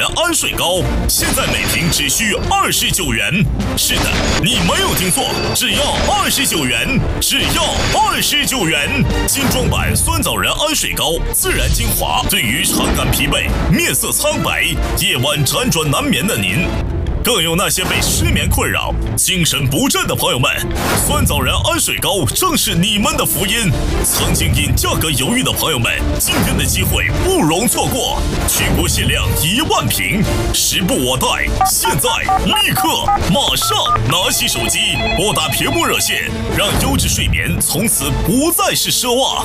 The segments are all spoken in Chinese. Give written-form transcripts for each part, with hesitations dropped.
安睡膏，现在每瓶只需29元。是的，你没有听错，只要29元，只要29元。精装版酸枣仁安睡膏，自然精华，对于常感疲惫、面色苍白、夜晚辗转难眠的您。更有那些被失眠困扰、精神不振的朋友们，酸枣仁安睡膏正是你们的福音。曾经因价格犹豫的朋友们，今天的机会不容错过，全国限量1万瓶，时不我待，现在立刻马上拿起手机，拨打屏幕热线，让优质睡眠从此不再是奢望。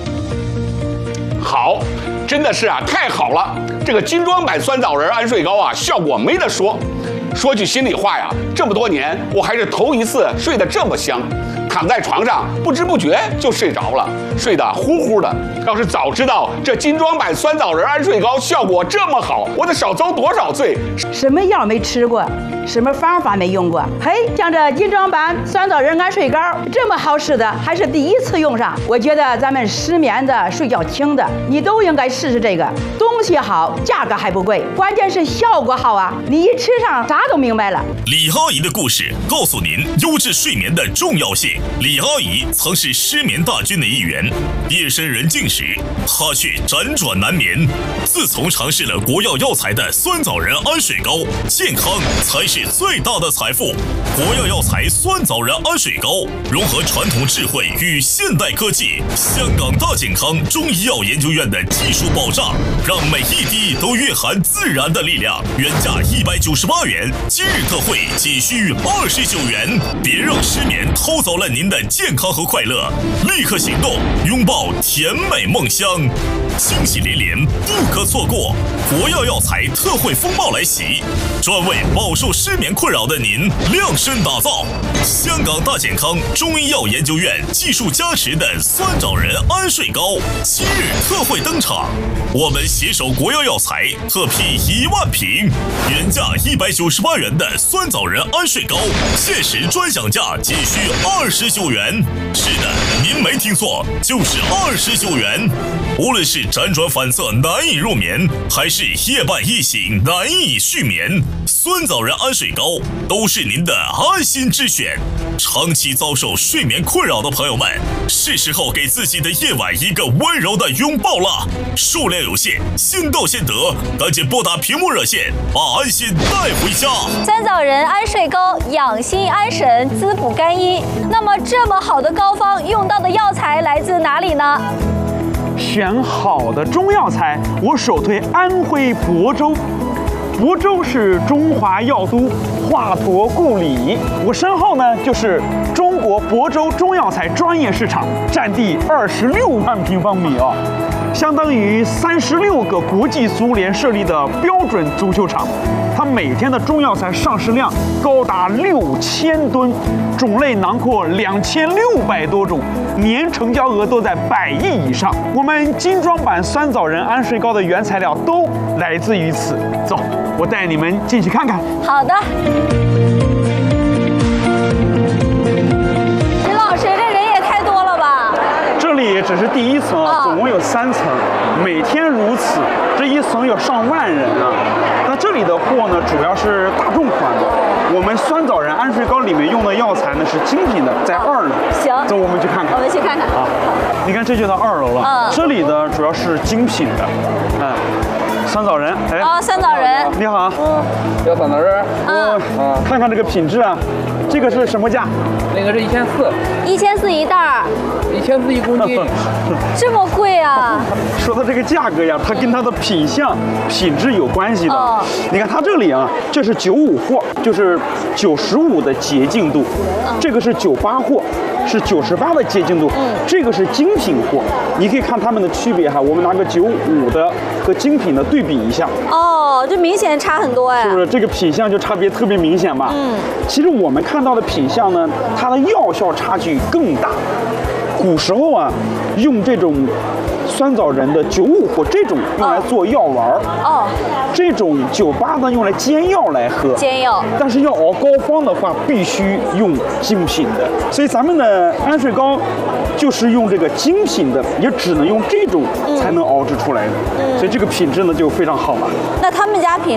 好，真的是啊，太好了！这个精装版酸枣仁安睡膏啊，效果没得说。说句心里话呀，这么多年我还是头一次睡得这么香，躺在床上不知不觉就睡着了，睡得呼呼的。要是早知道这精装版酸枣仁安睡膏效果这么好，我得少遭多少罪。 什么药没吃过，什么方法没用过？嘿，像这精装版酸枣仁安睡膏这么好使的，还是第一次用上。我觉得咱们失眠的、睡觉轻的，你都应该试试这个。东西好，价格还不贵，关键是效果好啊！你一吃上，啥都明白了。 李阿姨的故事告诉您优质睡眠的重要性。李阿姨曾是失眠大军的一员，夜深人静时，她却辗转难眠。自从尝试了国药药材的酸枣仁安睡膏，健康才是最大的财富。国药药材酸枣仁安睡膏融合传统智慧与现代科技，香港大健康中医药研究院的技术保障，让每一滴都蕴含自然的力量。原价198元，今日特惠仅需29元。别让失眠偷走了您的健康和快乐，立刻行动，拥抱甜美梦乡，惊喜连连，不可错过！国药药材特惠风暴来袭，专为饱受失眠困扰的您量身打造。香港大健康中医药研究院技术加持的酸枣仁安睡膏，今日特惠登场。我们携手国药药材特批1万瓶，原价198元的酸枣仁安睡膏，限时专享价仅需29元。是的，您没听错，就是29元。无论是辗转反侧难以入眠，还是夜半一醒难以续眠，酸枣仁安睡膏都是您的安心之选。长期遭受睡眠困扰的朋友们，是时候给自己的夜晚一个温柔的拥抱了。数量有限，先到先得，赶紧拨打屏幕热线，把安心带回家。 酸枣仁安睡膏，养心安神，滋补肝阴。那么这么好的膏方，用到的药材来自哪里呢？ 选好的中药材，我首推安徽亳州。亳州是中华药都，华亳故里。我身后呢就是中国亳州中药材专业市场，占地26万平方米啊，相当于36个国际足联设立的标准足球场。它每天的中药材上市量高达6000吨，种类囊括2600多种，年成交额都在100亿以上。我们精装版酸枣仁安睡膏的原材料都来自于此。走，我带你们进去看看。 好的。林老师，这人也太多了吧？ 这里只是第1层啊，总共有3层，每天如此，这一层有上万人啊。那这里的货呢，主要是大众款的。我们酸枣仁安睡膏里面用的药材呢是精品的，在2楼。 行， 走，我们去看看。 我们去看看。 啊，你看这就到2楼了。这里呢主要是精品的，酸枣仁。哎， 哦，酸枣仁。 你好。 要酸枣仁。 看看这个品质啊，这个是什么价？ 那个是 1400一袋儿。 1400一公斤。 这么贵啊？ 说到这个价格呀，它跟它的品相、品质有关系的。你看它这里啊，这是95货，就是95的洁净度，这个是98货，是98的洁净度，这个是精品货。你可以看它们的区别哈，我们拿个95的和精品的对比一下。 哦，这明显差很多哎。 是不是这个品相就差别特别明显吧？其实我们看到的品相呢，它的药效差距更大。古时候啊，用这种酸枣仁的95货这种用来做药丸这种98呢用来煎药来喝。 煎药。但是要熬膏方的话，必须用精品的。所以咱们的安睡膏就是用这个精品的，也只能用这种才能熬制出来的。所以这个品质呢就非常好了。 那他们家品